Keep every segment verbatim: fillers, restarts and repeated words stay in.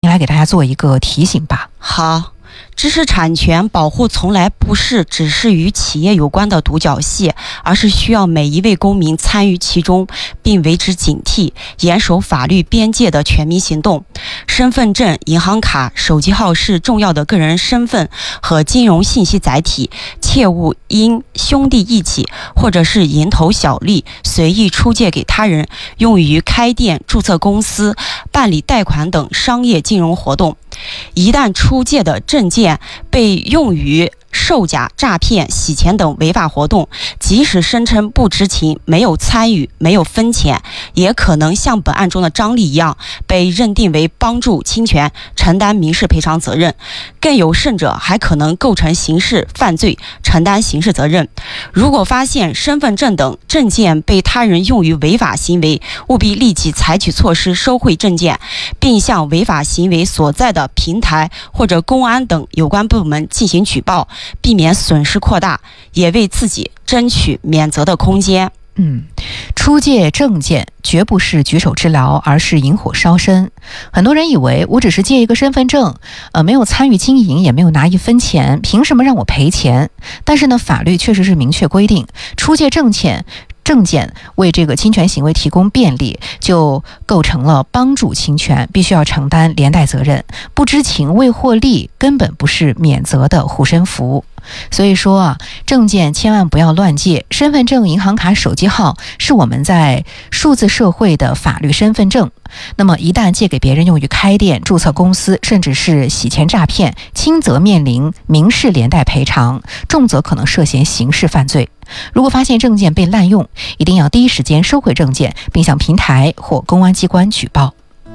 来给大家做一个提醒吧。 好。知识产权保护从来不是只是与企业有关的独角戏，而是需要每一位公民参与其中，并为之警惕，严守法律边界的全民行动。身份证、银行卡、手机号是重要的个人身份和金融信息载体，切勿因兄弟义气或者是蝇头小利随意出借给他人，用于开店、注册公司、办理贷款等商业金融活动。一旦出借的证件被用于售假、诈骗、洗钱等违法活动，即使声称不知情、没有参与、没有分钱，也可能像本案中的张丽一样被认定为帮助侵权，承担民事赔偿责任。更有甚者，还可能构成刑事犯罪，承担刑事责任。如果发现身份证等证件被他人用于违法行为，务必立即采取措施收回证件，并向违法行为所在的平台或者公安等有关部门进行举报，避免损失扩大，也为自己争取免责的空间。 嗯，出借证件绝不是举手之劳，而是引火烧身。很多人以为我只是借一个身份证，呃，没有参与经营，也没有拿一分钱，凭什么让我赔钱？但是呢，法律确实是明确规定，出借证件。证件为这个侵权行为提供便利，就构成了帮助侵权，必须要承担连带责任。不知情未获利，根本不是免责的护身符。所以说啊，证件千万不要乱借。身份证、银行卡、手机号是我们在数字社会的法律身份证。那么一旦借给别人用于开店、注册公司，甚至是洗钱诈骗，轻则面临民事连带赔偿，重则可能涉嫌刑事犯罪。如果发现证件被滥用，一定要第一时间收回证件，并向平台或公安机关举报。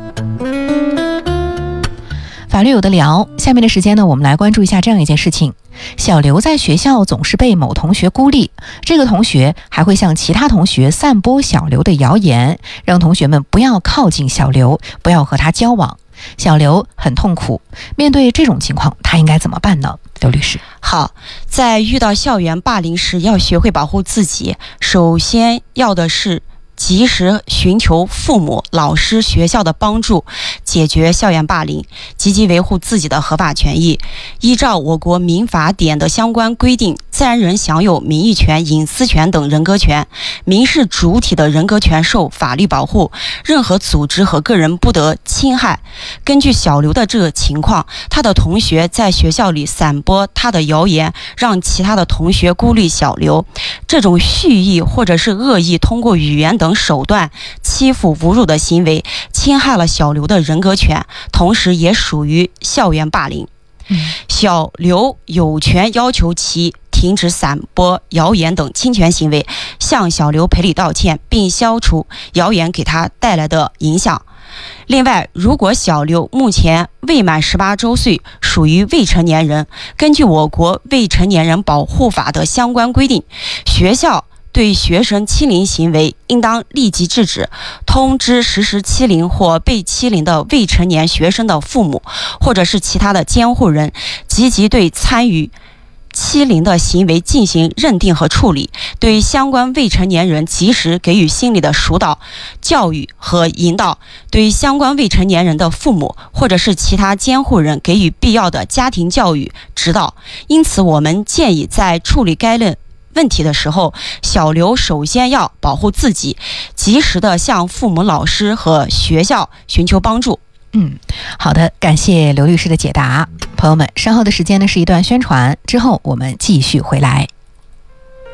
法律有的聊，下面的时间呢，我们来关注一下这样一件事情。小刘在学校总是被某同学孤立，这个同学还会向其他同学散播小刘的谣言，让同学们不要靠近小刘，不要和他交往。小刘很痛苦，面对这种情况，他应该怎么办呢？刘律师。 好，在遇到校园霸凌时，要学会保护自己。首先要的是及时寻求父母、老师、学校的帮助，解决校园霸凌，积极维护自己的合法权益。依照我国民法典的相关规定，自然人享有名誉权、隐私权等人格权，民事主体的人格权受法律保护，任何组织和个人不得侵害。根据小刘的这个情况，他的同学在学校里散播他的谣言，让其他的同学孤立小刘，这种蓄意或者是恶意通过语言等等手段欺负侮辱的行为，侵害了小刘的人格权，同时也属于校园霸凌。 嗯、 小刘有权要求其停止散播谣言等侵权行为，向小刘赔礼道歉，并消除谣言给他带来的影响。另外，如果小刘目前未满十八周岁，属于未成年人，根据我国未成年人保护法的相关规定，学校对学生欺凌行为应当立即制止，通知实施欺凌或被欺凌的未成年学生的父母或者是其他的监护人，积极对参与欺凌的行为进行认定和处理，对相关未成年人及时给予心理的疏导、教育和引导，对相关未成年人的父母或者是其他监护人给予必要的家庭教育指导。因此，我们建议在处理该类问题的时候，小刘首先要保护自己，及时的向父母、老师和学校寻求帮助。 嗯，好的，感谢刘律师的解答。朋友们，稍后的时间呢是一段宣传，之后我们继续回来。